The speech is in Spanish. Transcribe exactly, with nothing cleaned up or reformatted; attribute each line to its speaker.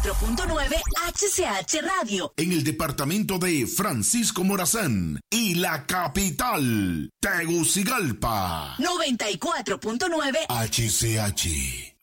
Speaker 1: cuatro punto nueve H C H Radio.
Speaker 2: En el departamento de Francisco Morazán y la capital, Tegucigalpa.
Speaker 1: noventa y cuatro punto nueve
Speaker 2: H C H.